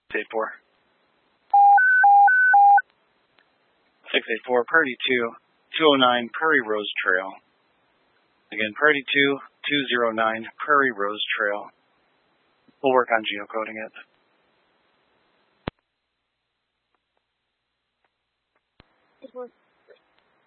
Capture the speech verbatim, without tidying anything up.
six eight four. six eight four, Purdy two, two oh nine Prairie Rose Trail. Again, Purdy two, two oh nine Prairie Rose Trail. We'll work on geocoding it.